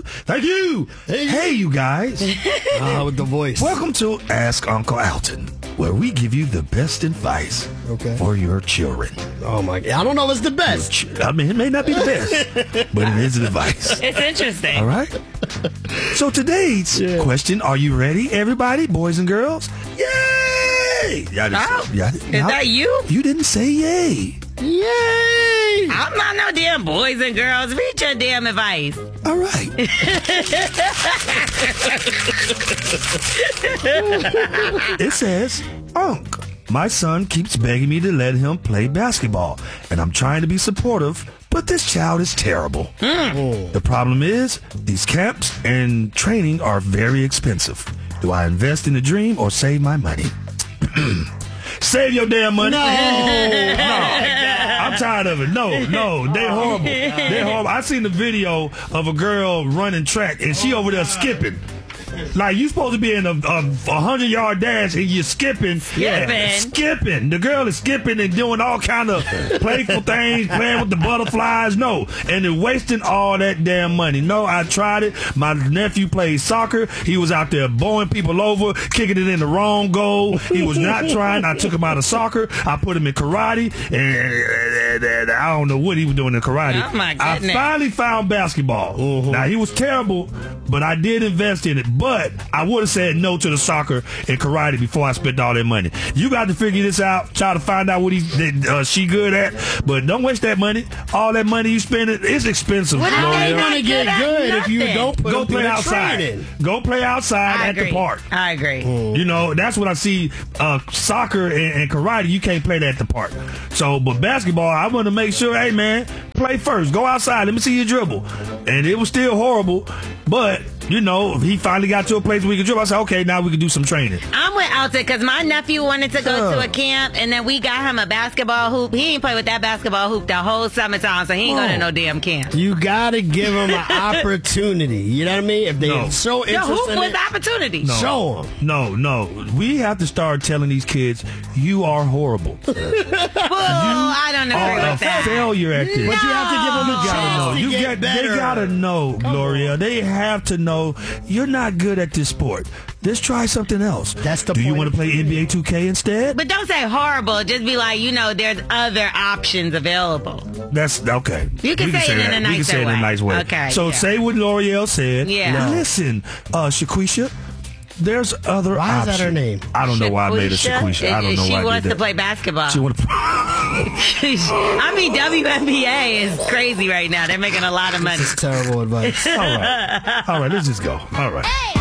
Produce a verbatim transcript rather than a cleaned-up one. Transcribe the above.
you. Thank you. Hey, hey you guys. Uh, with the voice. Welcome to Ask Uncle Alton, where we give you the best advice okay. for your children. Oh, my God. I don't know if it's the best. Ch- I mean, it may not be the best, but it is advice. It's interesting. All right? So today's yeah. question, are you ready, everybody, boys and girls? Yay! Y'all just, oh, y'all, is y'all, that you? You didn't say yay. Yay! I'm not no damn boys and girls. Read your damn advice. All right. It says, Unc, my son keeps begging me to let him play basketball, and I'm trying to be supportive, but this child is terrible. Mm. The problem is, these camps and training are very expensive. Do I invest in the dream or save my money? Save your damn money. No. no. I'm tired of it. No, no. They horrible. They horrible. I seen the video of a girl running track, and she over there skipping. Like, you supposed to be in a, a, a hundred-yard dash, and you're skipping. Skipping. Yeah, skipping. The girl is skipping and doing all kind of playful things, playing with the butterflies. No. And they're wasting all that damn money. No, I tried it. My nephew played soccer. He was out there bowling people over, kicking it in the wrong goal. He was not trying. I took him out of soccer. I put him in karate. And, and, and I don't know what he was doing in karate. Oh, my goodness. I finally found basketball. Uh-huh. Now, he was terrible, but I did invest in it. But I would have said no to the soccer and karate before I spent all that money. You got to figure this out. Try to find out what he, uh, she good at. But don't waste that money. All that money you spend, it's expensive. What are they going to get good if you don't put Go play outside. Training. Go play outside I at agree. the park. I agree. Mm. You know, that's what I see. Uh, soccer and, and karate, you can't play that at the park. So, but basketball, I want to make sure, hey, man, play first. Go outside. Let me see you dribble. And it was still horrible, but you know, he finally got to a place where we could dribble. I said, okay, now we can do some training. I'm with Alton because my nephew wanted to go huh. to a camp, and then we got him a basketball hoop. He ain't play with that basketball hoop the whole summertime, so he ain't oh. going to no damn camp. You got to give him an opportunity. You know what I mean? If they're no. so The interested hoop in was it, the opportunity. No. Show them. No, no. We have to start telling these kids, you are horrible. Well, I don't agree are with a that. failure at this. But you have to give them a You gotta know. chance You to get get, better. they gotta know, Come Gloria. on. They have to know you're not good at this sport. Let's try something else. That's the Do you point. want to play N B A two K instead? But don't say horrible. Just be like, you know, there's other options available. That's okay. You can we say it in that. a We nicer can say it in way. a nice way. Okay, So yeah. say what L'Oreal said. Yeah. Now No. listen, uh, Shaquisha, there's other Why options. is that her name? I don't know why I made her Shaquisha. I don't know she why I wants did to that. play basketball. She want to. I mean, W N B A is crazy right now. They're making a lot of money. This is terrible advice. All right. All right, let's just go. All right.